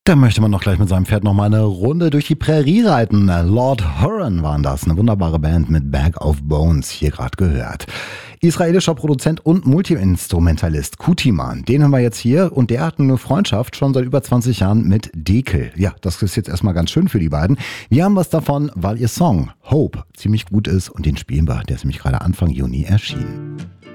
Da möchte man noch gleich mit seinem Pferd noch mal eine Runde durch die Prärie reiten. Lord Huron waren das, eine wunderbare Band mit Bag of Bones, hier gerade gehört. Israelischer Produzent und Multiinstrumentalist Kutiman, den haben wir jetzt hier und der hat eine Freundschaft schon seit über 20 Jahren mit Dekel. Ja, das ist jetzt erstmal ganz schön für die beiden. Wir haben was davon, weil ihr Song Hope ziemlich gut ist und den spielen wir. Der ist nämlich gerade Anfang Juni erschienen.